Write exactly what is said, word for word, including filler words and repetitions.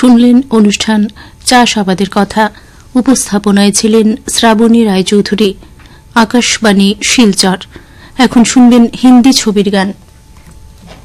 শুনলেন অনুষ্ঠান চাষাবাদের কথা। উপস্থাপনায় ছিলেন শ্রাবণী রায়চৌধুরী। আকাশবাণী শিলচর। এখন শুনবেন হিন্দি ছবির গান।